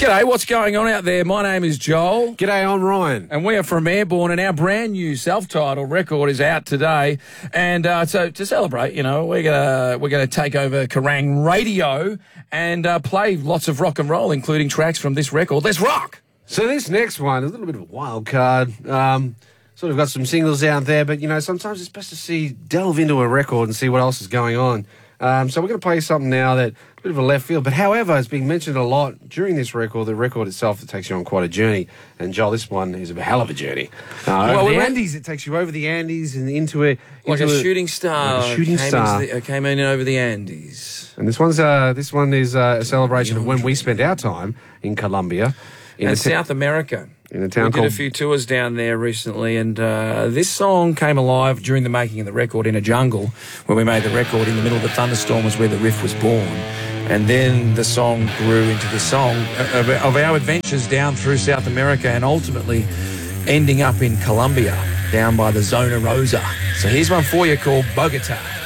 G'day, what's going on out there? My name is Joel. G'day, I'm Ryan. And we are from Airborne, and our brand new self-titled record is out today. And so to celebrate, we're gonna take over Kerrang Radio and play lots of rock and roll, including tracks from this record. Let's rock! So this next one is a little bit of a wild card. Sort of got some singles out there, but, sometimes it's best to delve into a record and see what else is going on. So we're going to play something now that a bit of a left field, but however, it's being mentioned a lot during this record. The record itself, it takes you on quite a journey. And Joel, this one is a hell of a journey. Over the Andes, it takes you over the Andes and into it. Like a shooting star. Like a shooting star. Came in over the Andes. And this one is a celebration of when we spent our time in Colombia. In South America. In a town we did a few tours down there recently, and this song came alive during the making of the record in a jungle. When we made the record in the middle of a thunderstorm was where the riff was born. And then the song grew into the song of our adventures down through South America and ultimately ending up in Colombia, down by the Zona Rosa. So here's one for you called Bogota.